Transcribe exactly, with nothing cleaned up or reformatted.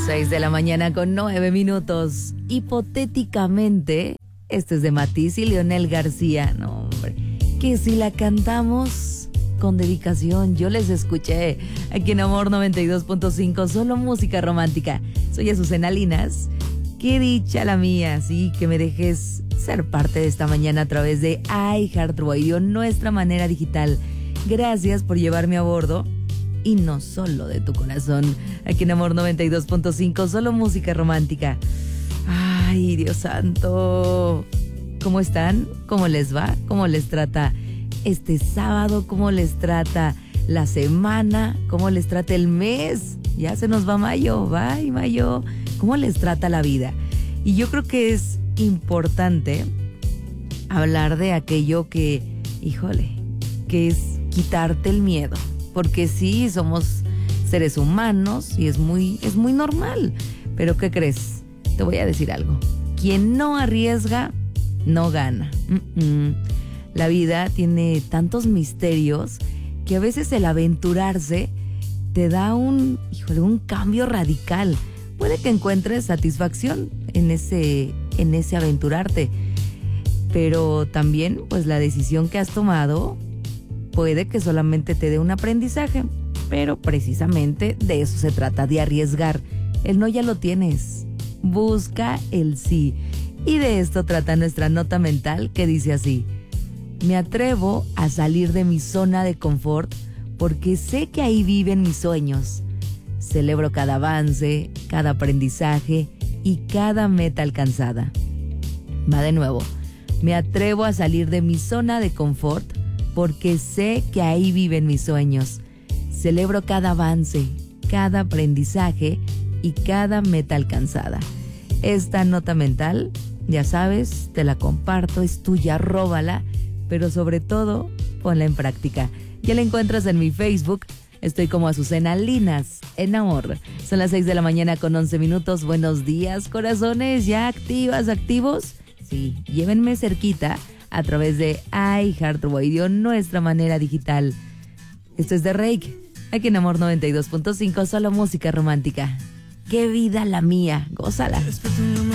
seis de la mañana con nueve minutos. Hipotéticamente, este es de Matiz y Leonel García. No, hombre, que si la cantamos con dedicación. Yo les escuché aquí en Amor noventa y dos punto cinco, solo música romántica. Soy Azucena Linas. Qué dicha la mía, sí, que me dejes ser parte de esta mañana a través de iHeartRadio, nuestra manera digital. Gracias por llevarme a bordo. Y no solo de tu corazón. Aquí en Amor noventa y dos punto cinco, solo música romántica. Ay, Dios santo. ¿Cómo están? ¿Cómo les va? ¿Cómo les trata este sábado? ¿Cómo les trata la semana? ¿Cómo les trata el mes? Ya se nos va mayo. Bye, mayo. ¿Cómo les trata la vida? Y yo creo que es importante hablar de aquello que, híjole, que es quitarte el miedo. Porque sí, somos seres humanos y es muy, es muy normal. Pero ¿qué crees? Te voy a decir algo. Quien no arriesga, no gana. Mm-mm. La vida tiene tantos misterios que a veces el aventurarse te da un, híjole, un cambio radical. Puede que encuentres satisfacción en ese, en ese aventurarte. Pero también, pues la decisión que has tomado puede que solamente te dé un aprendizaje, pero precisamente de eso se trata, de arriesgar. El no ya lo tienes, busca el sí. Y de esto trata nuestra nota mental, que dice así: me atrevo a salir de mi zona de confort porque sé que ahí viven mis sueños. Celebro cada avance, cada aprendizaje y cada meta alcanzada. Va de nuevo. Me atrevo a salir de mi zona de confort porque sé que ahí viven mis sueños. Celebro cada avance, cada aprendizaje y cada meta alcanzada. Esta nota mental, ya sabes, te la comparto, es tuya, róbala, pero sobre todo, ponla en práctica. Ya la encuentras en mi Facebook, estoy como Azucena Linas, en Amor. Son las seis de la mañana con once minutos. Buenos días, corazones, ¿ya activas, activos? Sí, llévenme cerquita a través de iHeartRadio, nuestra manera digital. Esto es de Rake, aquí en Amor noventa y dos punto cinco, solo música romántica. ¡Qué vida la mía! ¡Gózala! Desperté en la